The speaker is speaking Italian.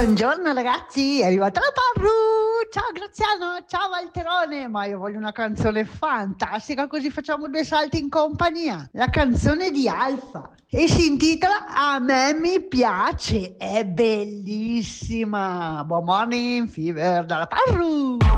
Buongiorno ragazzi, è arrivata la Parru! Ciao Graziano, ciao Valterone, ma io voglio una canzone fantastica così facciamo due salti in compagnia. La canzone di Alfa e si intitola A me mi piace, è bellissima. Buon morning fever dalla Parru!